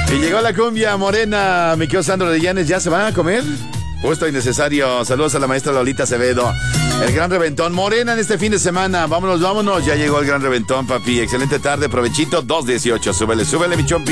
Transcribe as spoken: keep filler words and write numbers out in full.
Y llegó la cumbia morena, mi querido Sandro de Llanes, ¿ya se van a comer? Justo y necesario. Saludos a la maestra Lolita Acevedo. El gran reventón morena en este fin de semana. Vámonos, vámonos. Ya llegó el gran reventón, papi. Excelente tarde, provechito. dos dieciocho. Súbele, súbele, mi chompi.